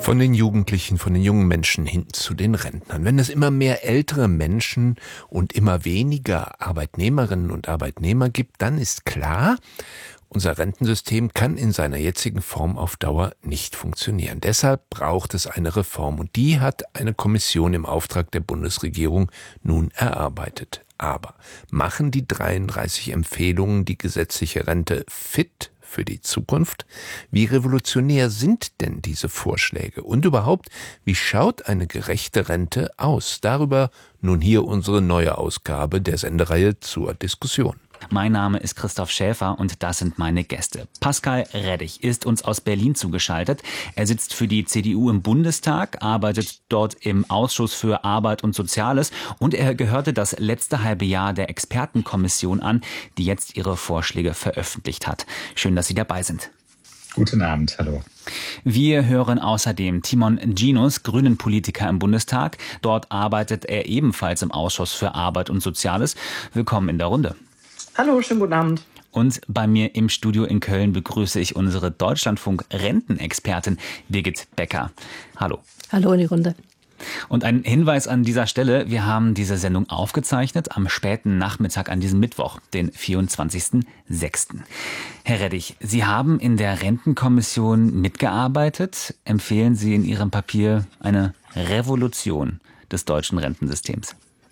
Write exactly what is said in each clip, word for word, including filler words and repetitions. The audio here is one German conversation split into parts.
Von den Jugendlichen, von den jungen Menschen hin zu den Rentnern. Wenn es immer mehr ältere Menschen und immer weniger Arbeitnehmerinnen und Arbeitnehmer gibt, dann ist klar, unser Rentensystem kann in seiner jetzigen Form auf Dauer nicht funktionieren. Deshalb braucht es eine Reform und die hat eine Kommission im Auftrag der Bundesregierung nun erarbeitet. Aber machen die dreiunddreißig Empfehlungen die gesetzliche Rente fit für die Zukunft? Wie revolutionär sind denn diese Vorschläge? Und überhaupt, wie schaut eine gerechte Rente aus? Darüber nun hier unsere neue Ausgabe der Sendereihe zur Diskussion. Mein Name ist Christoph Schäfer und das sind meine Gäste. Pascal Rettig ist uns aus Berlin zugeschaltet. Er sitzt für die C D U im Bundestag, arbeitet dort im Ausschuss für Arbeit und Soziales und er gehörte das letzte halbe Jahr der Expertenkommission an, die jetzt ihre Vorschläge veröffentlicht hat. Schön, dass Sie dabei sind. Guten Abend, hallo. Wir hören außerdem Timon Ginus, Grünen-Politiker im Bundestag. Dort arbeitet er ebenfalls im Ausschuss für Arbeit und Soziales. Willkommen in der Runde. Hallo, schönen guten Abend. Und bei mir im Studio in Köln begrüße ich unsere Deutschlandfunk-Rentenexpertin Birgit Becker. Hallo. Hallo in die Runde. Und ein Hinweis an dieser Stelle, wir haben diese Sendung aufgezeichnet am späten Nachmittag an diesem Mittwoch, den vierundzwanzigsten sechsten Herr Rettig, Sie haben in der Rentenkommission mitgearbeitet. Empfehlen Sie in Ihrem Papier eine Revolution des deutschen Rentensystems?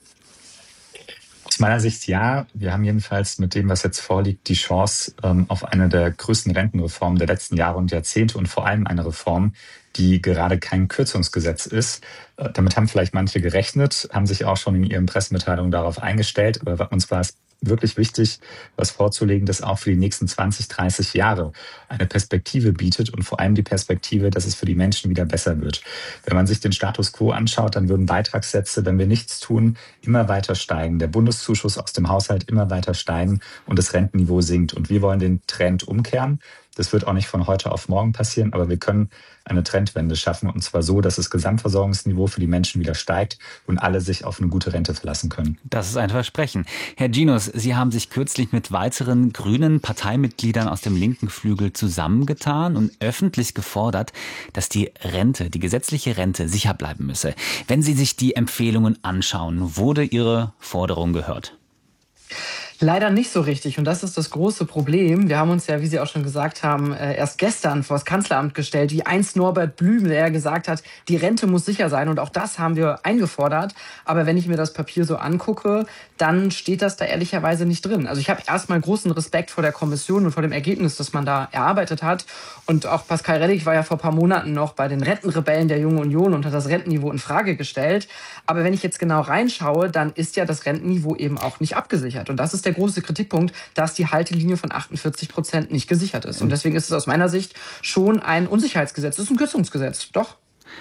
Aus meiner Sicht ja. Wir haben jedenfalls mit dem, was jetzt vorliegt, die Chance ähm, auf eine der größten Rentenreformen der letzten Jahre und Jahrzehnte und vor allem eine Reform, die gerade kein Kürzungsgesetz ist. Äh, damit haben vielleicht manche gerechnet, haben sich auch schon in ihren Pressemitteilungen darauf eingestellt. Aber uns war es wirklich wichtig, was vorzulegen, das auch für die nächsten zwanzig, dreißig Jahre eine Perspektive bietet und vor allem die Perspektive, dass es für die Menschen wieder besser wird. Wenn man sich den Status quo anschaut, dann würden Beitragssätze, wenn wir nichts tun, immer weiter steigen. Der Bundeszuschuss aus dem Haushalt immer weiter steigen und das Rentenniveau sinkt. Und wir wollen den Trend umkehren. Das wird auch nicht von heute auf morgen passieren, aber wir können eine Trendwende schaffen und zwar so, dass das Gesamtversorgungsniveau für die Menschen wieder steigt und alle sich auf eine gute Rente verlassen können. Das ist ein Versprechen. Herr Ginus, Sie haben sich kürzlich mit weiteren grünen Parteimitgliedern aus dem linken Flügel zusammengetan und öffentlich gefordert, dass die Rente, die gesetzliche Rente sicher bleiben müsse. Wenn Sie sich die Empfehlungen anschauen, wurde Ihre Forderung gehört? Leider nicht so richtig. Und das ist das große Problem. Wir haben uns ja, wie Sie auch schon gesagt haben, erst gestern vor das Kanzleramt gestellt, wie einst Norbert Blüm, der ja gesagt hat, die Rente muss sicher sein. Und auch das haben wir eingefordert. Aber wenn ich mir das Papier so angucke, dann steht das da ehrlicherweise nicht drin. Also ich habe erstmal großen Respekt vor der Kommission und vor dem Ergebnis, das man da erarbeitet hat. Und auch Pascal Rettig war ja vor ein paar Monaten noch bei den Rentenrebellen der Jungen Union und hat das Rentenniveau in Frage gestellt. Aber wenn ich jetzt genau reinschaue, dann ist ja das Rentenniveau eben auch nicht abgesichert. Und das ist der große Kritikpunkt, dass die Haltelinie von achtundvierzig Prozent nicht gesichert ist. Und deswegen ist es aus meiner Sicht schon ein Unsicherheitsgesetz. Es ist ein Kürzungsgesetz, doch.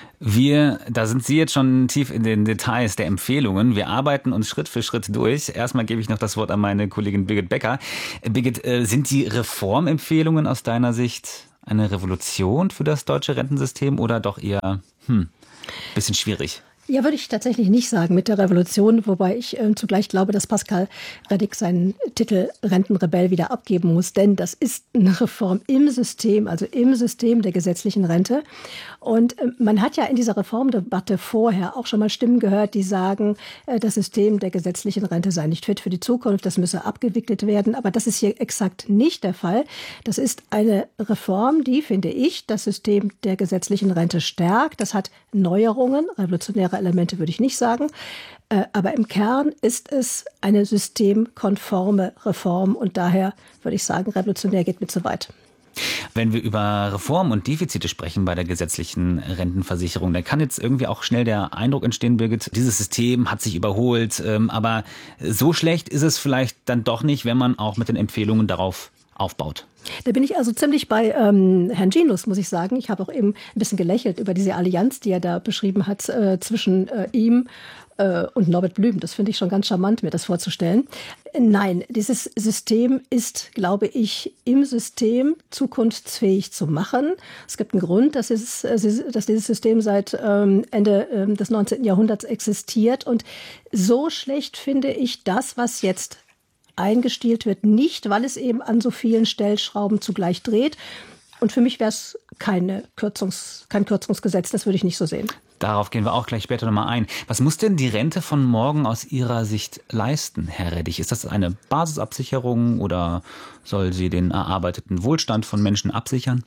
Wir, da sind Sie jetzt schon tief in den Details der Empfehlungen. Wir arbeiten uns Schritt für Schritt durch. Erstmal gebe ich noch das Wort an meine Kollegin Birgit Becker. Birgit, sind die Reformempfehlungen aus deiner Sicht eine Revolution für das deutsche Rentensystem oder doch eher hm, bisschen schwierig? Ja, würde ich tatsächlich nicht sagen mit der Revolution, wobei ich äh, zugleich glaube, dass Pascal Rettig seinen Titel Rentenrebell wieder abgeben muss, denn das ist eine Reform im System, also im System der gesetzlichen Rente. Und äh, man hat ja in dieser Reformdebatte vorher auch schon mal Stimmen gehört, die sagen, äh, das System der gesetzlichen Rente sei nicht fit für die Zukunft, das müsse abgewickelt werden. Aber das ist hier exakt nicht der Fall. Das ist eine Reform, die, finde ich, das System der gesetzlichen Rente stärkt. Das hat Neuerungen, revolutionäre Elemente würde ich nicht sagen. Aber im Kern ist es eine systemkonforme Reform und daher würde ich sagen, revolutionär geht mir zu weit. Wenn wir über Reform und Defizite sprechen bei der gesetzlichen Rentenversicherung, dann kann jetzt irgendwie auch schnell der Eindruck entstehen, Birgit, dieses System hat sich überholt. Aber so schlecht ist es vielleicht dann doch nicht, wenn man auch mit den Empfehlungen darauf aufbaut. Da bin ich also ziemlich bei ähm, Herrn Ginus, muss ich sagen. Ich habe auch eben ein bisschen gelächelt über diese Allianz, die er da beschrieben hat äh, zwischen äh, ihm äh, und Norbert Blüm. Das finde ich schon ganz charmant, mir das vorzustellen. Nein, dieses System ist, glaube ich, im System zukunftsfähig zu machen. Es gibt einen Grund, dass, es, dass dieses System seit ähm, Ende ähm, des neunzehnten Jahrhunderts existiert. Und so schlecht finde ich das, was jetzt eingestielt wird, nicht, weil es eben an so vielen Stellschrauben zugleich dreht. Und für mich wäre es keine Kürzungs, kein Kürzungsgesetz, das würde ich nicht so sehen. Darauf gehen wir auch gleich später nochmal ein. Was muss denn die Rente von morgen aus Ihrer Sicht leisten, Herr Rettig? Ist das eine Basisabsicherung oder soll sie den erarbeiteten Wohlstand von Menschen absichern?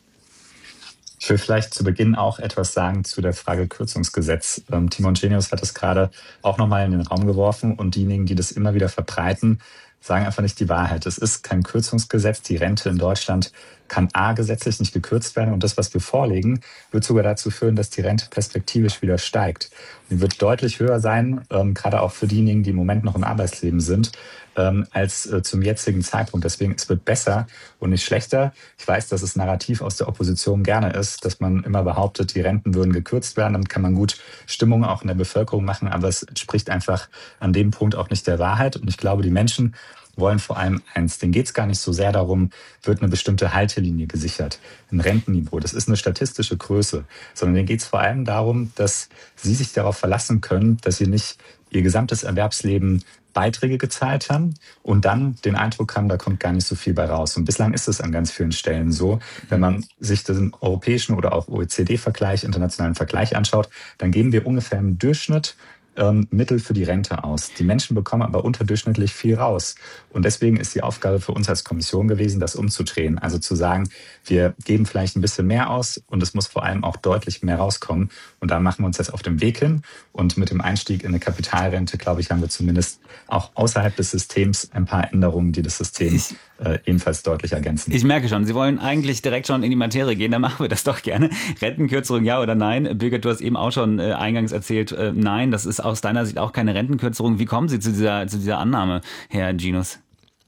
Ich will vielleicht zu Beginn auch etwas sagen zu der Frage Kürzungsgesetz. Ähm, Timon Genius hat es gerade auch nochmal in den Raum geworfen und diejenigen, die das immer wieder verbreiten, sagen einfach nicht die Wahrheit. Es ist kein Kürzungsgesetz. Die Rente in Deutschland kann A, gesetzlich nicht gekürzt werden und das, was wir vorlegen, wird sogar dazu führen, dass die Rente perspektivisch wieder steigt. Die wird deutlich höher sein, ähm, gerade auch für diejenigen, die im Moment noch im Arbeitsleben sind, ähm, als äh, zum jetzigen Zeitpunkt. Deswegen, es wird besser und nicht schlechter. Ich weiß, dass es Narrativ aus der Opposition gerne ist, dass man immer behauptet, die Renten würden gekürzt werden. Damit kann man gut Stimmung auch in der Bevölkerung machen, aber es entspricht einfach an dem Punkt auch nicht der Wahrheit. Und ich glaube, die Menschen wollen vor allem eins. Denen geht es gar nicht so sehr darum, wird eine bestimmte Haltelinie gesichert, ein Rentenniveau. Das ist eine statistische Größe. Sondern denen geht es vor allem darum, dass sie sich darauf verlassen können, dass sie nicht ihr gesamtes Erwerbsleben Beiträge gezahlt haben und dann den Eindruck haben, da kommt gar nicht so viel bei raus. Und bislang ist es an ganz vielen Stellen so. Wenn man sich den europäischen oder auch O E C D-Vergleich, internationalen Vergleich anschaut, dann geben wir ungefähr im Durchschnitt Ähm, Mittel für die Rente aus. Die Menschen bekommen aber unterdurchschnittlich viel raus. Und deswegen ist die Aufgabe für uns als Kommission gewesen, das umzudrehen. Also zu sagen, wir geben vielleicht ein bisschen mehr aus und es muss vor allem auch deutlich mehr rauskommen. Und da machen wir uns jetzt auf den Weg hin. Und mit dem Einstieg in eine Kapitalrente, glaube ich, haben wir zumindest auch außerhalb des Systems ein paar Änderungen, die das System äh, ebenfalls deutlich ergänzen. Ich merke schon, Sie wollen eigentlich direkt schon in die Materie gehen. Dann machen wir das doch gerne. Rentenkürzung, ja oder nein? Birgit, du hast eben auch schon äh, eingangs erzählt, äh, nein, das ist aus deiner Sicht auch keine Rentenkürzung. Wie kommen Sie zu dieser, zu dieser Annahme, Herr Ginus?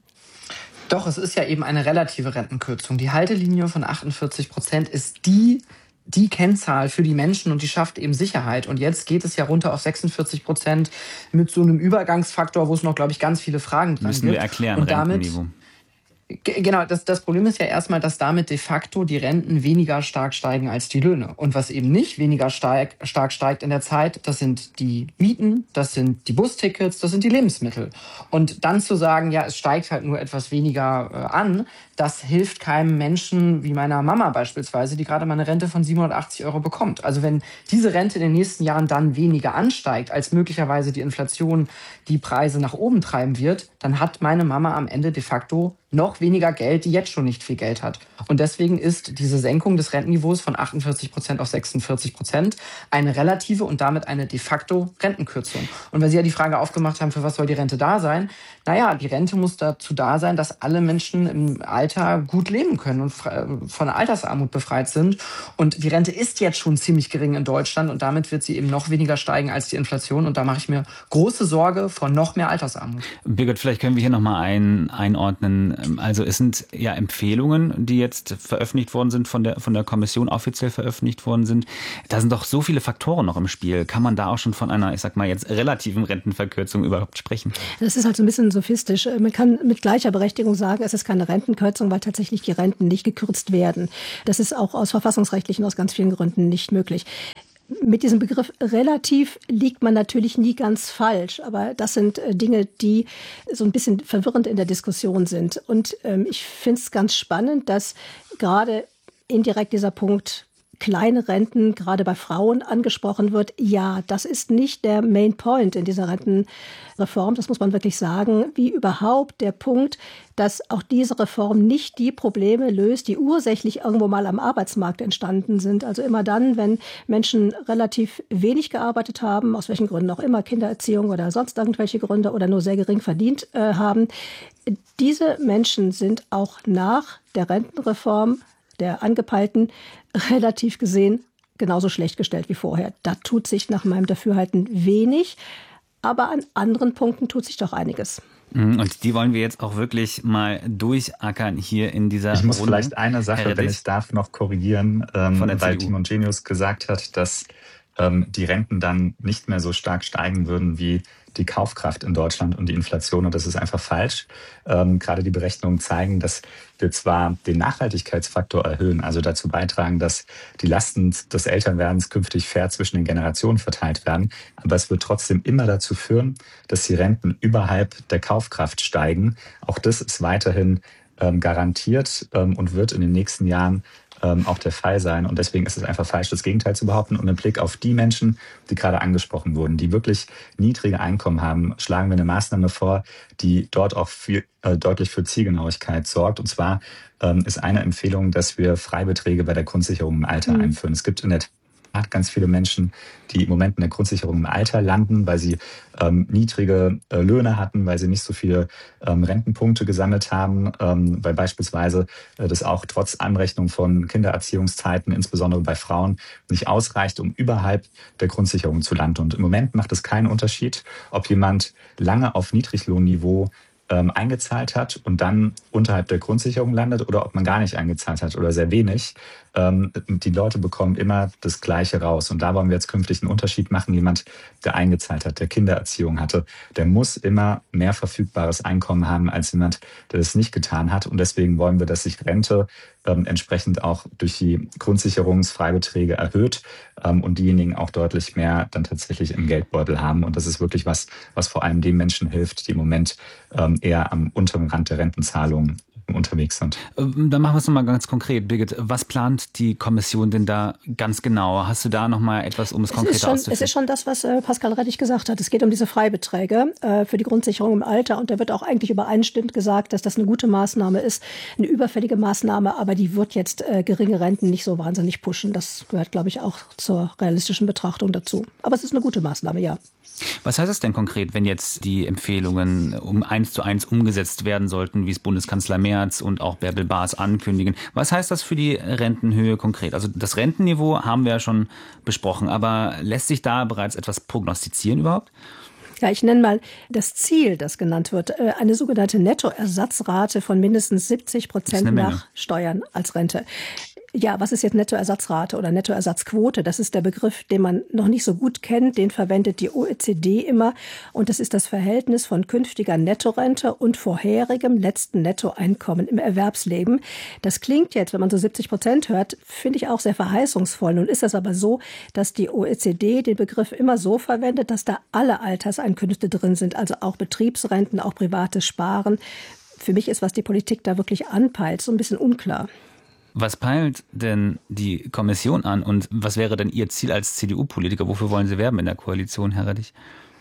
Doch, es ist ja eben eine relative Rentenkürzung. Die Haltelinie von achtundvierzig Prozent ist die, die Kennzahl für die Menschen und die schafft eben Sicherheit. Und jetzt geht es ja runter auf sechsundvierzig Prozent mit so einem Übergangsfaktor, wo es noch, glaube ich, ganz viele Fragen dran Müssen gibt. wir erklären, und damit Rentenniveau. Genau, das, das Problem ist ja erstmal, dass damit de facto die Renten weniger stark steigen als die Löhne. Und was eben nicht weniger stark, stark steigt in der Zeit, das sind die Mieten, das sind die Bustickets, das sind die Lebensmittel. Und dann zu sagen, ja, es steigt halt nur etwas weniger äh, an, das hilft keinem Menschen wie meiner Mama beispielsweise, die gerade mal eine Rente von siebenhundertachtzig Euro bekommt. Also wenn diese Rente in den nächsten Jahren dann weniger ansteigt, als möglicherweise die Inflation die Preise nach oben treiben wird, dann hat meine Mama am Ende de facto noch weniger Geld, die jetzt schon nicht viel Geld hat. Und deswegen ist diese Senkung des Rentenniveaus von achtundvierzig Prozent auf sechsundvierzig Prozent eine relative und damit eine de facto Rentenkürzung. Und weil Sie ja die Frage aufgemacht haben, für was soll die Rente da sein? Naja, die Rente muss dazu da sein, dass alle Menschen im Alter gut leben können und von Altersarmut befreit sind. Und die Rente ist jetzt schon ziemlich gering in Deutschland und damit wird sie eben noch weniger steigen als die Inflation. Und da mache ich mir große Sorge vor noch mehr Altersarmut. Birgit, vielleicht können wir hier nochmal ein, einordnen. Also es sind ja Empfehlungen, die jetzt veröffentlicht worden sind, von der, von der Kommission offiziell veröffentlicht worden sind. Da sind doch so viele Faktoren noch im Spiel. Kann man da auch schon von einer, ich sag mal jetzt, relativen Rentenverkürzung überhaupt sprechen? Das ist halt so ein bisschen sophistisch. Man kann mit gleicher Berechtigung sagen, es ist keine Rentenkürzung, weil tatsächlich die Renten nicht gekürzt werden. Das ist auch aus verfassungsrechtlichen, aus ganz vielen Gründen nicht möglich. Mit diesem Begriff relativ liegt man natürlich nie ganz falsch, aber das sind Dinge, die so ein bisschen verwirrend in der Diskussion sind. Und ähm, ich finde es ganz spannend, dass gerade indirekt dieser Punkt kleine Renten, gerade bei Frauen, angesprochen wird. Ja, das ist nicht der Main Point in dieser Rentenreform, das muss man wirklich sagen, wie überhaupt der Punkt, dass auch diese Reform nicht die Probleme löst, die ursächlich irgendwo mal am Arbeitsmarkt entstanden sind. Also immer dann, wenn Menschen relativ wenig gearbeitet haben, aus welchen Gründen auch immer, Kindererziehung oder sonst irgendwelche Gründe oder nur sehr gering verdient äh, haben. Diese Menschen sind auch nach der Rentenreform, der angepeilten, relativ gesehen genauso schlecht gestellt wie vorher. Da tut sich nach meinem Dafürhalten wenig, aber an anderen Punkten tut sich doch einiges. Und die wollen wir jetzt auch wirklich mal durchackern hier in dieser Runde. Ich muss vielleicht eine Sache, wenn ich darf, noch korrigieren, ähm, weil Timon Genius gesagt hat, dass ähm, die Renten dann nicht mehr so stark steigen würden wie die Kaufkraft in Deutschland und die Inflation. Und das ist einfach falsch. Ähm, gerade die Berechnungen zeigen, dass wir zwar den Nachhaltigkeitsfaktor erhöhen, also dazu beitragen, dass die Lasten des Älterwerdens künftig fair zwischen den Generationen verteilt werden, aber es wird trotzdem immer dazu führen, dass die Renten überhalb der Kaufkraft steigen. Auch das ist weiterhin ähm, garantiert ähm, und wird in den nächsten Jahren ähm, auch der Fall sein. Und deswegen ist es einfach falsch, das Gegenteil zu behaupten. Und mit Blick auf die Menschen, die gerade angesprochen wurden, die wirklich niedrige Einkommen haben, schlagen wir eine Maßnahme vor, die dort auch viel, äh, deutlich für Zielgenauigkeit sorgt. Und zwar ähm, ist eine Empfehlung, dass wir Freibeträge bei der Grundsicherung im Alter mhm. einführen. Es gibt in der Tat ganz viele Menschen, die im Moment in der Grundsicherung im Alter landen, weil sie ähm, niedrige äh, Löhne hatten, weil sie nicht so viele ähm, Rentenpunkte gesammelt haben, ähm, weil beispielsweise äh, das auch trotz Anrechnung von Kindererziehungszeiten, insbesondere bei Frauen, nicht ausreicht, um überhalb der Grundsicherung zu landen. Und im Moment macht es keinen Unterschied, ob jemand lange auf Niedriglohnniveau ähm, eingezahlt hat und dann unterhalb der Grundsicherung landet oder ob man gar nicht eingezahlt hat oder sehr wenig. Ähm, die Leute bekommen immer das Gleiche raus. Und da wollen wir jetzt künftig einen Unterschied machen. Jemand, der eingezahlt hat, der Kindererziehung hatte, der muss immer mehr verfügbares Einkommen haben als jemand, der das nicht getan hat. Und deswegen wollen wir, dass sich Rente ähm, entsprechend auch durch die Grundsicherungsfreibeträge erhöht ähm, und diejenigen auch deutlich mehr dann tatsächlich im Geldbeutel haben. Und das ist wirklich was, was vor allem den Menschen hilft, die im Moment ähm, eher am unteren Rand der Rentenzahlungen unterwegs sind. Dann machen wir es nochmal ganz konkret. Birgit, was plant die Kommission denn da ganz genau? Hast du da nochmal etwas, um es, es konkreter schon, auszuführen? Es ist schon das, was äh, Pascal Rettig gesagt hat. Es geht um diese Freibeträge äh, für die Grundsicherung im Alter. Und da wird auch eigentlich übereinstimmend gesagt, dass das eine gute Maßnahme ist, eine überfällige Maßnahme, aber die wird jetzt äh, geringe Renten nicht so wahnsinnig pushen. Das gehört, glaube ich, auch zur realistischen Betrachtung dazu. Aber es ist eine gute Maßnahme, ja. Was heißt das denn konkret, wenn jetzt die Empfehlungen um eins zu eins umgesetzt werden sollten, wie es Bundeskanzler Merz und auch Bärbel Baas ankündigen? Was heißt das für die Rentenhöhe konkret? Also das Rentenniveau haben wir ja schon besprochen, aber lässt sich da bereits etwas prognostizieren überhaupt? Ja, ich nenne mal das Ziel, das genannt wird, eine sogenannte Nettoersatzrate von mindestens siebzig Prozent nach Steuern als Rente. Ja, was ist jetzt Nettoersatzrate oder Nettoersatzquote? Das ist der Begriff, den man noch nicht so gut kennt. Den verwendet die O E C D immer. Und das ist das Verhältnis von künftiger Nettorente und vorherigem letzten Nettoeinkommen im Erwerbsleben. Das klingt jetzt, wenn man so siebzig Prozent hört, finde ich auch sehr verheißungsvoll. Nun ist das aber so, dass die O E C D den Begriff immer so verwendet, dass da alle Alterseinkünfte drin sind, also auch Betriebsrenten, auch privates Sparen. Für mich ist, was die Politik da wirklich anpeilt, so ein bisschen unklar. Was peilt denn die Kommission an und was wäre denn Ihr Ziel als C D U-Politiker? Wofür wollen Sie werben in der Koalition, Herr Rettig?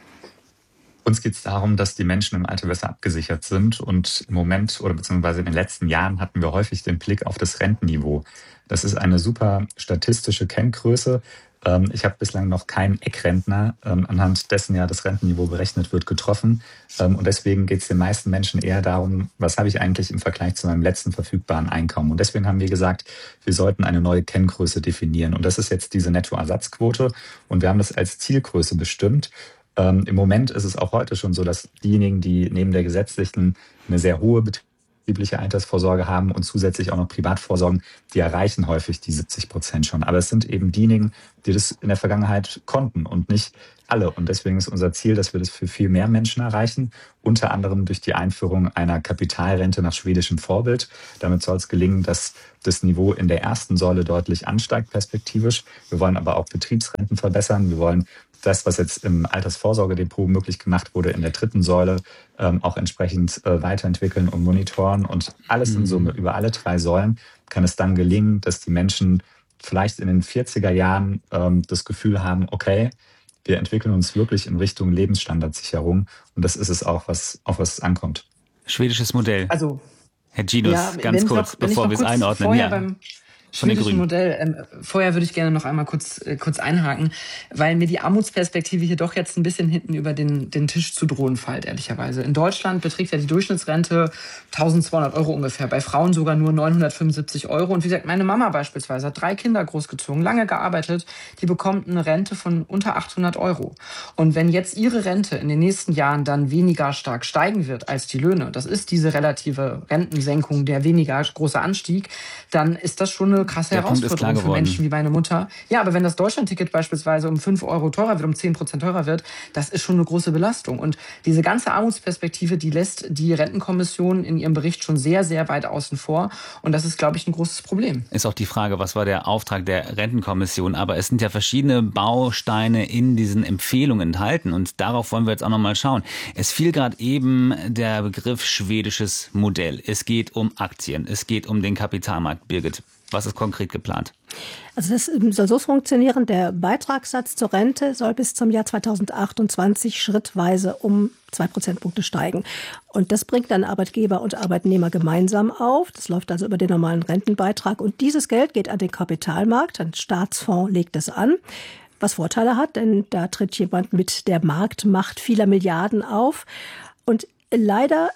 Uns geht es darum, dass die Menschen im Alter besser abgesichert sind. Und im Moment oder beziehungsweise in den letzten Jahren hatten wir häufig den Blick auf das Rentenniveau. Das ist eine super statistische Kenngröße. Ich habe bislang noch keinen Eckrentner, anhand dessen ja das Rentenniveau berechnet wird, getroffen. Und deswegen geht es den meisten Menschen eher darum, was habe ich eigentlich im Vergleich zu meinem letzten verfügbaren Einkommen. Und deswegen haben wir gesagt, wir sollten eine neue Kenngröße definieren. Und das ist jetzt diese Nettoersatzquote. Und wir haben das als Zielgröße bestimmt. Ähm, Im Moment ist es auch heute schon so, dass diejenigen, die neben der gesetzlichen eine sehr hohe betriebliche Altersvorsorge haben und zusätzlich auch noch Privatvorsorgen, die erreichen häufig die siebzig Prozent schon. Aber es sind eben diejenigen, die das in der Vergangenheit konnten und nicht alle. Und deswegen ist unser Ziel, dass wir das für viel mehr Menschen erreichen, unter anderem durch die Einführung einer Kapitalrente nach schwedischem Vorbild. Damit soll es gelingen, dass das Niveau in der ersten Säule deutlich ansteigt, perspektivisch. Wir wollen aber auch Betriebsrenten verbessern. Wir wollen das, was jetzt im Altersvorsorgedepot möglich gemacht wurde, in der dritten Säule ähm, auch entsprechend äh, weiterentwickeln und monitoren. Und alles in Summe, über alle drei Säulen, kann es dann gelingen, dass die Menschen vielleicht in den vierziger Jahren ähm, das Gefühl haben, okay, wir entwickeln uns wirklich in Richtung Lebensstandardsicherung. Und das ist es auch, was, auf was es ankommt. Schwedisches Modell. Also, Herr Ginus, ja, ganz kurz, noch, bevor wir es einordnen. Ja. Beim schwedischen Modell. Ähm, vorher würde ich gerne noch einmal kurz, äh, kurz einhaken, weil mir die Armutsperspektive hier doch jetzt ein bisschen hinten über den, den Tisch zu drohen fällt, ehrlicherweise. In Deutschland beträgt ja die Durchschnittsrente tausendzweihundert Euro ungefähr, bei Frauen sogar nur neunhundertfünfundsiebzig Euro. Und wie gesagt, meine Mama beispielsweise hat drei Kinder großgezogen, lange gearbeitet, die bekommt eine Rente von unter achthundert Euro. Und wenn jetzt ihre Rente in den nächsten Jahren dann weniger stark steigen wird als die Löhne, das ist diese relative Rentensenkung, der weniger große Anstieg, dann ist das schon eine krasse Der Herausforderung für Menschen wie meine Mutter. Ja, aber wenn das Deutschlandticket beispielsweise um fünf Euro teurer wird, um zehn Prozent teurer wird, das ist schon eine große Belastung. Und diese ganze Armutsperspektive, die lässt die Rentenkommission in ihrem Bericht schon sehr, sehr weit außen vor. Und das ist, glaube ich, ein großes Problem. Ist auch die Frage, was war der Auftrag der Rentenkommission? Aber es sind ja verschiedene Bausteine in diesen Empfehlungen enthalten. Und darauf wollen wir jetzt auch noch mal schauen. Es fiel gerade eben der Begriff schwedisches Modell. Es geht um Aktien. Es geht um den Kapitalmarkt, Birgit. Was ist konkret geplant? Also das soll so funktionieren, der Beitragssatz zur Rente soll bis zum Jahr zweitausendachtundzwanzig schrittweise um zwei Prozentpunkte steigen. Und das bringt dann Arbeitgeber und Arbeitnehmer gemeinsam auf. Das läuft also über den normalen Rentenbeitrag. Und dieses Geld geht an den Kapitalmarkt, ein Staatsfonds legt es an. Was Vorteile hat, denn da tritt jemand mit der Marktmacht vieler Milliarden auf. Und leider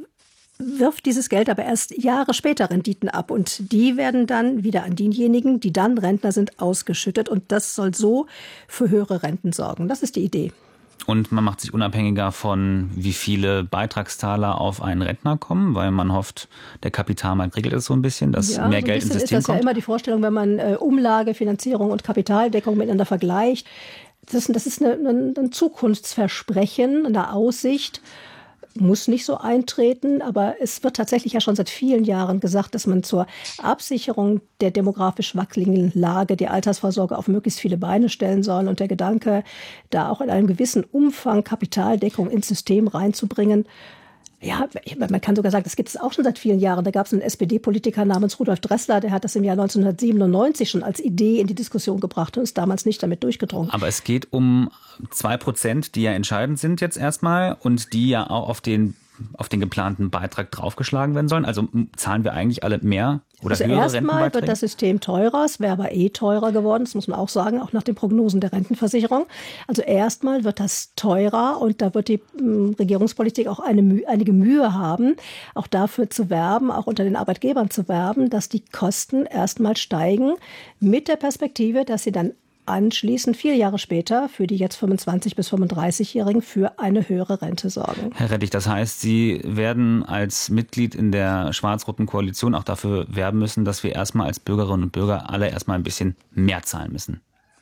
wirft dieses Geld aber erst Jahre später Renditen ab. Und die werden dann wieder an diejenigen, die dann Rentner sind, ausgeschüttet. Und das soll so für höhere Renten sorgen. Das ist die Idee. Und man macht sich unabhängiger von, wie viele Beitragszahler auf einen Rentner kommen, weil man hofft, der Kapitalmarkt regelt es so ein bisschen, dass ja, mehr so Geld ins System kommt. Ist das ja immer die Vorstellung, wenn man äh, Umlage, Finanzierung und Kapitaldeckung miteinander vergleicht. Das, das ist eine, ein, ein Zukunftsversprechen, eine Aussicht. Muss nicht so eintreten, aber es wird tatsächlich ja schon seit vielen Jahren gesagt, dass man zur Absicherung der demografisch wackeligen Lage die Altersvorsorge auf möglichst viele Beine stellen soll. Und der Gedanke, da auch in einem gewissen Umfang Kapitaldeckung ins System reinzubringen, ja, man kann sogar sagen, das gibt es auch schon seit vielen Jahren. Da gab es einen S P D-Politiker namens Rudolf Dressler, der hat das im Jahr neunzehnhundertsiebenundneunzig schon als Idee in die Diskussion gebracht und ist damals nicht damit durchgedrungen. Aber es geht um zwei Prozent, die ja entscheidend sind jetzt erstmal und die ja auch auf den auf den geplanten Beitrag draufgeschlagen werden sollen? Also zahlen wir eigentlich alle mehr oder also höhere Rentenbeiträge? Erstmal wird das System teurer, es wäre aber eh teurer geworden, das muss man auch sagen, auch nach den Prognosen der Rentenversicherung. Also erstmal wird das teurer und da wird die m, Regierungspolitik auch eine Mühe, einige Mühe haben, auch dafür zu werben, auch unter den Arbeitgebern zu werben, dass die Kosten erstmal steigen mit der Perspektive, dass sie dann anschließend, vier Jahre später, für die jetzt fünfundzwanzig- bis fünfunddreißigjährigen für eine höhere Rente sorgen. Herr Rettig, das heißt, Sie werden als Mitglied in der schwarz-roten Koalition auch dafür werben müssen, dass wir erstmal als Bürgerinnen und Bürger alle erstmal ein bisschen mehr zahlen müssen.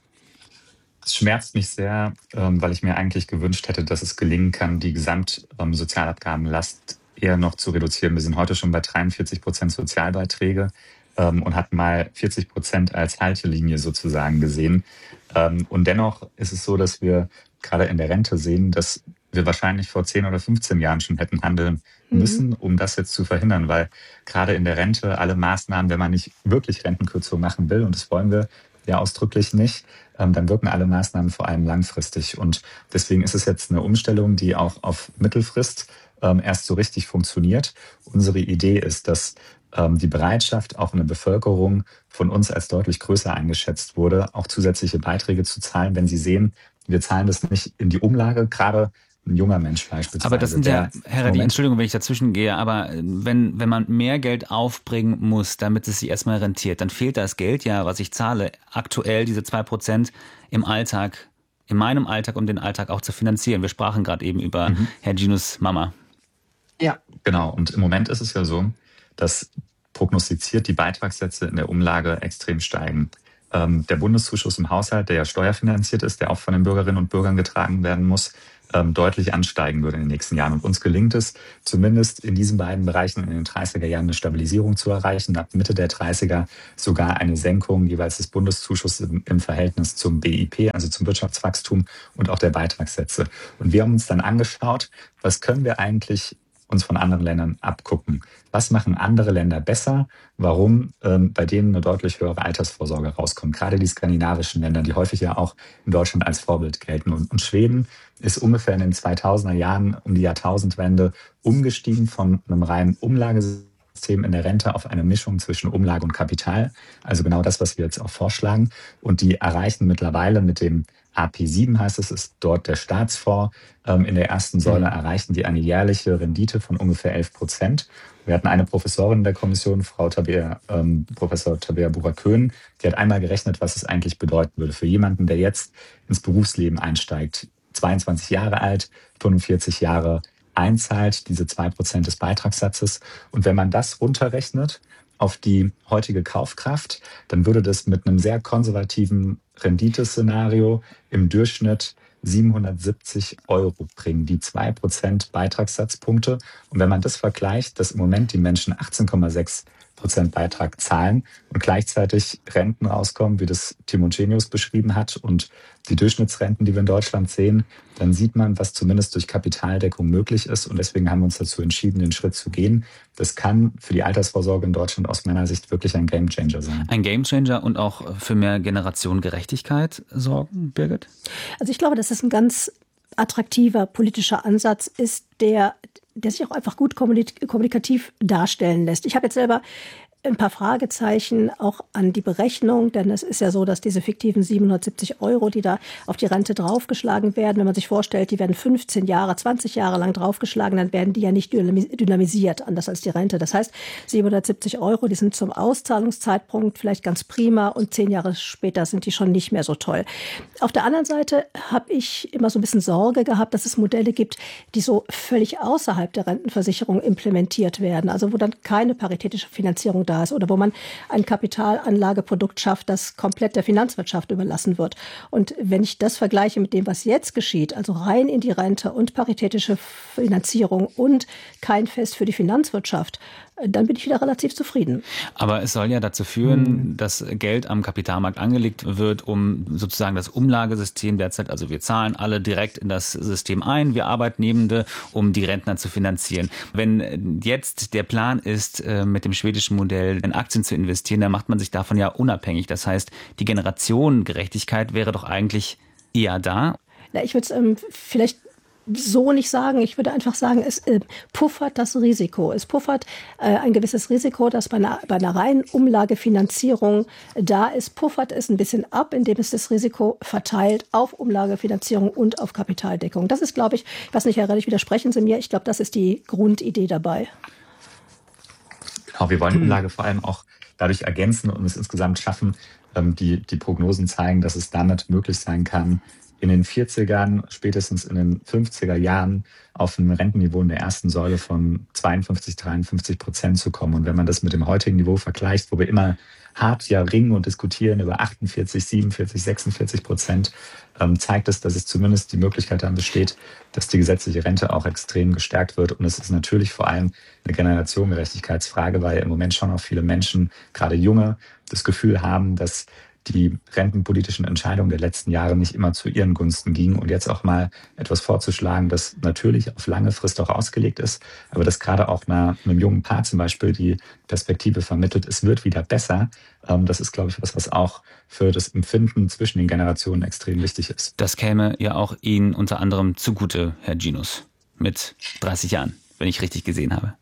Das schmerzt mich sehr, weil ich mir eigentlich gewünscht hätte, dass es gelingen kann, die Gesamtsozialabgabenlast eher noch zu reduzieren. Wir sind heute schon bei dreiundvierzig Prozent Sozialbeiträge. Und hatten mal vierzig Prozent als Haltelinie sozusagen gesehen. Und dennoch ist es so, dass wir gerade in der Rente sehen, dass wir wahrscheinlich vor zehn oder fünfzehn Jahren schon hätten handeln müssen, um das jetzt zu verhindern. Weil gerade in der Rente alle Maßnahmen, wenn man nicht wirklich Rentenkürzung machen will, und das wollen wir ja ausdrücklich nicht, dann wirken alle Maßnahmen vor allem langfristig. Und deswegen ist es jetzt eine Umstellung, die auch auf Mittelfrist erst so richtig funktioniert. Unsere Idee ist, dass die Bereitschaft, auch in der Bevölkerung von uns als deutlich größer eingeschätzt wurde, auch zusätzliche Beiträge zu zahlen, wenn sie sehen, wir zahlen das nicht in die Umlage, gerade ein junger Mensch beispielsweise. Aber das sind ja, Herr Rettig, Entschuldigung, wenn ich dazwischen gehe, aber wenn, wenn man mehr Geld aufbringen muss, damit es sich erstmal rentiert, dann fehlt das Geld ja, was ich zahle, aktuell diese zwei Prozent im Alltag, in meinem Alltag, um den Alltag auch zu finanzieren. Wir sprachen gerade eben über mhm. Herr Ginus Mama. Ja, genau. Und im Moment ist es ja so, dass prognostiziert die Beitragssätze in der Umlage extrem steigen. Ähm, der Bundeszuschuss im Haushalt, der ja steuerfinanziert ist, der auch von den Bürgerinnen und Bürgern getragen werden muss, ähm, deutlich ansteigen würde in den nächsten Jahren. Und uns gelingt es, zumindest in diesen beiden Bereichen in den dreißiger Jahren eine Stabilisierung zu erreichen, ab Mitte der dreißiger sogar eine Senkung jeweils des Bundeszuschusses im, im Verhältnis zum B I P, also zum Wirtschaftswachstum und auch der Beitragssätze. Und wir haben uns dann angeschaut, was können wir eigentlich uns von anderen Ländern abgucken. Was machen andere Länder besser? Warum ähm, bei denen eine deutlich höhere Altersvorsorge rauskommt? Gerade die skandinavischen Länder, die häufig ja auch in Deutschland als Vorbild gelten. Und, und Schweden ist ungefähr in den zweitausender Jahren um die Jahrtausendwende umgestiegen von einem reinen Umlagesystem in der Rente auf eine Mischung zwischen Umlage und Kapital. Also genau das, was wir jetzt auch vorschlagen. Und die erreichen mittlerweile mit dem A P sieben heißt es, ist dort der Staatsfonds. In der ersten Säule erreichen die eine jährliche Rendite von ungefähr elf Prozent. Wir hatten eine Professorin in der Kommission, Frau Tabea, ähm, Professor Tabea Bucher-Köhn, die hat einmal gerechnet, was es eigentlich bedeuten würde für jemanden, der jetzt ins Berufsleben einsteigt, zweiundzwanzig Jahre alt, fünfundvierzig Jahre einzahlt, diese zwei Prozent des Beitragssatzes. Und wenn man das runterrechnet auf die heutige Kaufkraft, dann würde das mit einem sehr konservativen Renditeszenario im Durchschnitt siebenhundertsiebzig Euro bringen, die zwei Prozent Beitragssatzpunkte. Und wenn man das vergleicht, dass im Moment die Menschen achtzehn Komma sechs Prozent Beitrag zahlen und gleichzeitig Renten rauskommen, wie das Timon Genius beschrieben hat, und die Durchschnittsrenten, die wir in Deutschland sehen, dann sieht man, was zumindest durch Kapitaldeckung möglich ist. Und deswegen haben wir uns dazu entschieden, den Schritt zu gehen. Das kann für die Altersvorsorge in Deutschland aus meiner Sicht wirklich ein Gamechanger sein. Ein Gamechanger und auch für mehr Generationengerechtigkeit sorgen, Birgit? Also ich glaube, dass es ein ganz attraktiver politischer Ansatz ist, der, der sich auch einfach gut kommunikativ darstellen lässt. Ich habe jetzt selber ein paar Fragezeichen auch an die Berechnung, denn es ist ja so, dass diese fiktiven siebenhundertsiebzig Euro, die da auf die Rente draufgeschlagen werden, wenn man sich vorstellt, die werden fünfzehn Jahre, zwanzig Jahre lang draufgeschlagen, dann werden die ja nicht dynamisiert, anders als die Rente. Das heißt, siebenhundertsiebzig Euro, die sind zum Auszahlungszeitpunkt vielleicht ganz prima und zehn Jahre später sind die schon nicht mehr so toll. Auf der anderen Seite habe ich immer so ein bisschen Sorge gehabt, dass es Modelle gibt, die so völlig außerhalb der Rentenversicherung implementiert werden, also wo dann keine paritätische Finanzierung da ist oder wo man ein Kapitalanlageprodukt schafft, das komplett der Finanzwirtschaft überlassen wird. Und wenn ich das vergleiche mit dem, was jetzt geschieht, also rein in die Rente und paritätische Finanzierung und kein Fest für die Finanzwirtschaft, dann bin ich wieder relativ zufrieden. Aber es soll ja dazu führen, hm. dass Geld am Kapitalmarkt angelegt wird, um sozusagen das Umlagesystem derzeit, also wir zahlen alle direkt in das System ein, wir Arbeitnehmende, um die Rentner zu finanzieren. Wenn jetzt der Plan ist, mit dem schwedischen Modell in Aktien zu investieren, dann macht man sich davon ja unabhängig. Das heißt, die Generationengerechtigkeit wäre doch eigentlich eher da. Na, ich würde es ähm, vielleicht so nicht sagen. Ich würde einfach sagen, es äh, puffert das Risiko. Es puffert äh, ein gewisses Risiko, das bei einer, bei einer reinen Umlagefinanzierung da ist, puffert es ein bisschen ab, indem es das Risiko verteilt auf Umlagefinanzierung und auf Kapitaldeckung. Das ist, glaube ich, ich weiß nicht, Herr Redlich, widersprechen Sie mir, ich glaube, das ist die Grundidee dabei. Genau, wir wollen die Umlage vor allem auch dadurch ergänzen und es insgesamt schaffen. Ähm, die, die Prognosen zeigen, dass es damit möglich sein kann, in den vierzigern, spätestens in den fünfziger Jahren auf ein Rentenniveau in der ersten Säule von zweiundfünfzig, dreiundfünfzig Prozent zu kommen. Und wenn man das mit dem heutigen Niveau vergleicht, wo wir immer hart ja ringen und diskutieren über achtundvierzig, siebenundvierzig, sechsundvierzig Prozent, ähm, zeigt es, dass es zumindest die Möglichkeit dann besteht, dass die gesetzliche Rente auch extrem gestärkt wird. Und es ist natürlich vor allem eine Generationengerechtigkeitsfrage, weil im Moment schon auch viele Menschen, gerade Junge, das Gefühl haben, dass die rentenpolitischen Entscheidungen der letzten Jahre nicht immer zu ihren Gunsten gingen und jetzt auch mal etwas vorzuschlagen, das natürlich auf lange Frist auch ausgelegt ist, aber das gerade auch einer, einem jungen Paar zum Beispiel die Perspektive vermittelt, es wird wieder besser. Das ist, glaube ich, was, was auch für das Empfinden zwischen den Generationen extrem wichtig ist. Das käme ja auch Ihnen unter anderem zugute, Herr Genius, mit dreißig Jahren, wenn ich richtig gesehen habe.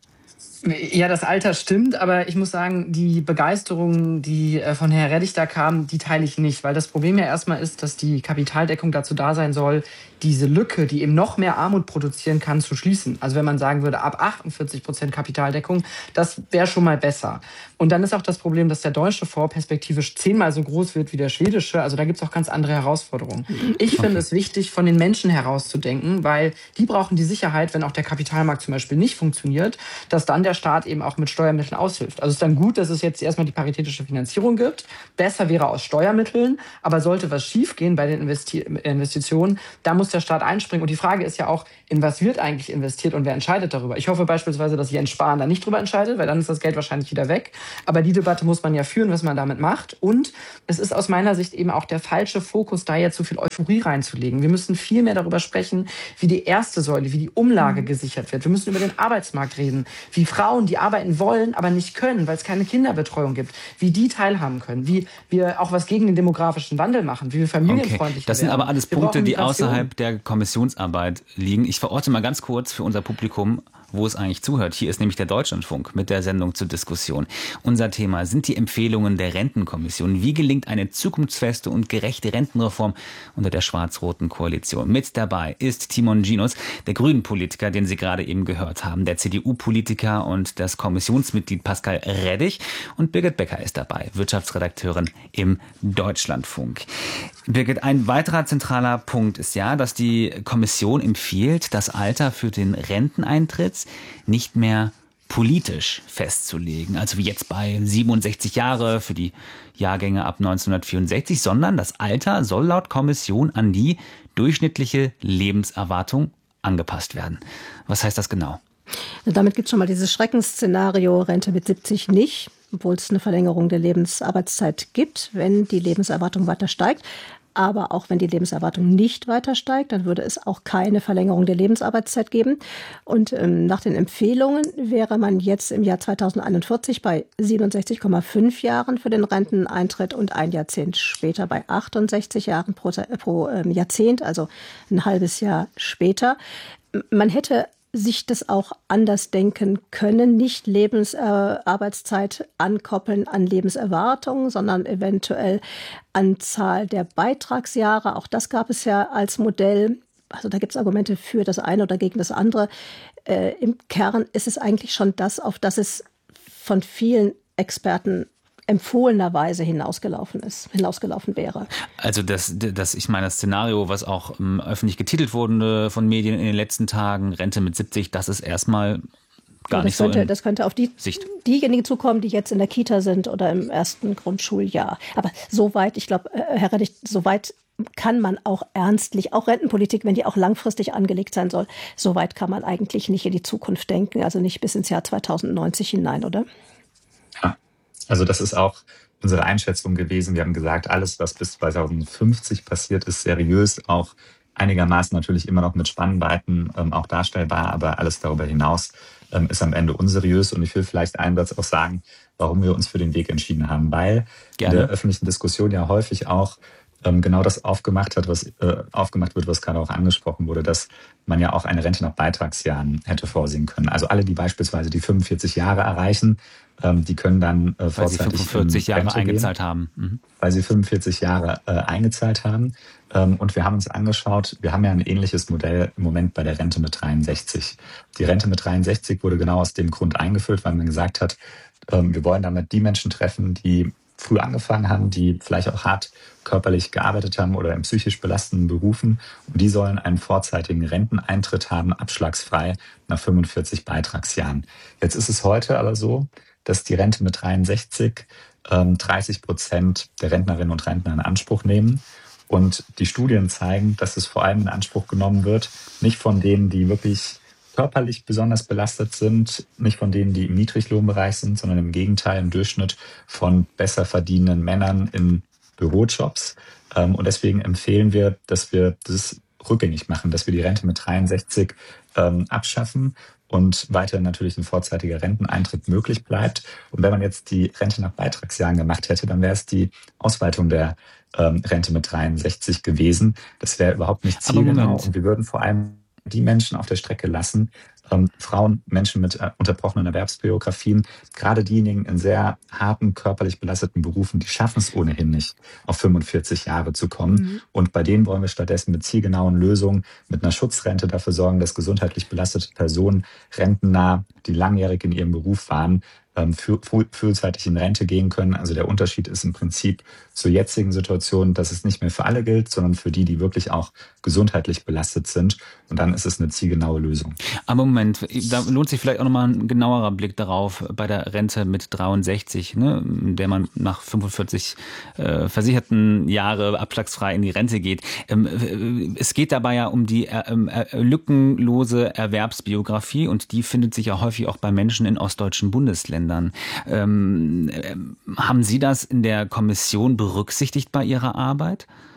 Ja, das Alter stimmt, aber ich muss sagen, die Begeisterung, die von Herrn Redlich da kam, die teile ich nicht, weil das Problem ja erstmal ist, dass die Kapitaldeckung dazu da sein soll, diese Lücke, die eben noch mehr Armut produzieren kann, zu schließen. Also wenn man sagen würde, ab achtundvierzig Prozent Kapitaldeckung, das wäre schon mal besser. Und dann ist auch das Problem, dass der deutsche Fonds perspektivisch zehnmal so groß wird wie der schwedische. Also da gibt es auch ganz andere Herausforderungen. Ich finde okay. es wichtig, von den Menschen herauszudenken, weil die brauchen die Sicherheit, wenn auch der Kapitalmarkt zum Beispiel nicht funktioniert, dass dann der Staat eben auch mit Steuermitteln aushilft. Also es ist dann gut, dass es jetzt erstmal die paritätische Finanzierung gibt. Besser wäre aus Steuermitteln, aber sollte was schiefgehen bei den Investi- Investitionen, da muss der Staat einspringen. Und die Frage ist ja auch, in was wird eigentlich investiert und wer entscheidet darüber? Ich hoffe beispielsweise, dass Jens Spahn da nicht drüber entscheidet, weil dann ist das Geld wahrscheinlich wieder weg. Aber die Debatte muss man ja führen, was man damit macht. Und es ist aus meiner Sicht eben auch der falsche Fokus, da jetzt so viel Euphorie reinzulegen. Wir müssen viel mehr darüber sprechen, wie die erste Säule, wie die Umlage gesichert wird. Wir müssen über den Arbeitsmarkt reden, wie Frauen, die arbeiten wollen, aber nicht können, weil es keine Kinderbetreuung gibt, wie die teilhaben können, wie wir auch was gegen den demografischen Wandel machen, wie wir familienfreundlich werden. Okay. Das sind aber alles Punkte, die außerhalb der Kommissionsarbeit liegen. Ich verorte mal ganz kurz für unser Publikum, wo es eigentlich zuhört. Hier ist nämlich der Deutschlandfunk mit der Sendung zur Diskussion. Unser Thema sind die Empfehlungen der Rentenkommission. Wie gelingt eine zukunftsfeste und gerechte Rentenreform unter der schwarz-roten Koalition? Mit dabei ist Timon Genius, der Grünen-Politiker, den Sie gerade eben gehört haben, der C D U-Politiker und das Kommissionsmitglied Pascal Redlich, und Birgit Becker ist dabei, Wirtschaftsredakteurin im Deutschlandfunk. Birgit, ein weiterer zentraler Punkt ist ja, dass die Kommission empfiehlt, das Alter für den Renteneintritt nicht mehr politisch festzulegen, also wie jetzt bei siebenundsechzig Jahre für die Jahrgänge ab neunzehnhundertvierundsechzig, sondern das Alter soll laut Kommission an die durchschnittliche Lebenserwartung angepasst werden. Was heißt das genau? Damit gibt es schon mal dieses Schreckensszenario, Rente mit siebzig nicht, obwohl es eine Verlängerung der Lebensarbeitszeit gibt, wenn die Lebenserwartung weiter steigt. Aber auch wenn die Lebenserwartung nicht weiter steigt, dann würde es auch keine Verlängerung der Lebensarbeitszeit geben. Und ähm, nach den Empfehlungen wäre man jetzt im Jahr zweitausendeinundvierzig bei siebenundsechzig Komma fünf Jahren für den Renteneintritt und ein Jahrzehnt später bei achtundsechzig Jahren pro, pro ähm, Jahrzehnt, also ein halbes Jahr später. Man hätte sich das auch anders denken können, nicht Lebensarbeitszeit äh, ankoppeln an Lebenserwartung, sondern eventuell Anzahl der Beitragsjahre. Auch das gab es ja als Modell. Also da gibt es Argumente für das eine oder gegen das andere. Äh, im Kern ist es eigentlich schon das, auf das es von vielen Experten empfohlenerweise hinausgelaufen ist, hinausgelaufen wäre. Also das, das, ich meine, das Szenario, was auch ähm, öffentlich getitelt wurde von Medien in den letzten Tagen, Rente mit siebzig, das ist erstmal gar ja, nicht könnte, so in Das könnte auf die, Sicht. diejenigen zukommen, die jetzt in der Kita sind oder im ersten Grundschuljahr. Aber soweit, ich glaube, Herr Rettig, soweit kann man auch ernstlich, auch Rentenpolitik, wenn die auch langfristig angelegt sein soll, soweit kann man eigentlich nicht in die Zukunft denken, also nicht bis ins Jahr zweitausendneunzig hinein, oder? Ja. Also das ist auch unsere Einschätzung gewesen. Wir haben gesagt, alles, was bis zweitausendfünfzig passiert, ist seriös, auch einigermaßen natürlich immer noch mit Spannweiten ähm, auch darstellbar, aber alles darüber hinaus ähm, ist am Ende unseriös. Und ich will vielleicht einen Satz auch sagen, warum wir uns für den Weg entschieden haben, weil Gerne. in der öffentlichen Diskussion ja häufig auch ähm, genau das aufgemacht hat, was äh, aufgemacht wird, was gerade auch angesprochen wurde, dass man ja auch eine Rente nach Beitragsjahren hätte vorsehen können. Also alle, die beispielsweise die fünfundvierzig Jahre erreichen, ähm, die können dann äh, weil sie fünfundvierzig Jahre Rente eingezahlt gehen, haben. Mhm. Weil sie fünfundvierzig Jahre äh, eingezahlt haben. Ähm, und wir haben uns angeschaut, wir haben ja ein ähnliches Modell im Moment bei der Rente mit dreiundsechzig. Die Rente mit dreiundsechzig wurde genau aus dem Grund eingeführt, weil man gesagt hat, ähm, wir wollen damit die Menschen treffen, die früh angefangen haben, die vielleicht auch hart körperlich gearbeitet haben oder in psychisch belastenden Berufen. Und die sollen einen vorzeitigen Renteneintritt haben, abschlagsfrei nach fünfundvierzig Beitragsjahren. Jetzt ist es heute aber so, dass die Rente mit dreiundsechzig ähm, dreißig Prozent der Rentnerinnen und Rentner in Anspruch nehmen. Und die Studien zeigen, dass es vor allem in Anspruch genommen wird, nicht von denen, die wirklich körperlich besonders belastet sind, nicht von denen, die im Niedriglohnbereich sind, sondern im Gegenteil im Durchschnitt von besser verdienenden Männern in Bürojobs. Und deswegen empfehlen wir, dass wir das rückgängig machen, dass wir die Rente mit dreiundsechzig ähm, abschaffen und weiterhin natürlich ein vorzeitiger Renteneintritt möglich bleibt. Und wenn man jetzt die Rente nach Beitragsjahren gemacht hätte, dann wäre es die Ausweitung der ähm, Rente mit dreiundsechzig gewesen. Das wäre überhaupt nicht zielgenau. Und wir würden vor allem die Menschen auf der Strecke lassen, ähm, Frauen, Menschen mit äh, unterbrochenen Erwerbsbiografien, gerade diejenigen in sehr harten, körperlich belasteten Berufen, die schaffen es ohnehin nicht, auf fünfundvierzig Jahre zu kommen. Mhm. Und bei denen wollen wir stattdessen mit zielgenauen Lösungen, mit einer Schutzrente dafür sorgen, dass gesundheitlich belastete Personen rentennah, die langjährig in ihrem Beruf waren, ähm, früh, früh, frühzeitig in Rente gehen können. Also der Unterschied ist im Prinzip zur jetzigen Situation, dass es nicht mehr für alle gilt, sondern für die, die wirklich auch gesundheitlich belastet sind. Und dann ist es eine zielgenaue Lösung. Aber Moment, da lohnt sich vielleicht auch nochmal ein genauerer Blick darauf bei der Rente mit dreiundsechzig, ne, in der man nach fünfundvierzig äh, versicherten Jahre abschlagsfrei in die Rente geht. Ähm, es geht dabei ja um die äh, äh, lückenlose Erwerbsbiografie und die findet sich ja häufig auch bei Menschen in ostdeutschen Bundesländern. Ähm, äh, haben Sie das in der Kommission berücksichtigt bei Ihrer Arbeit?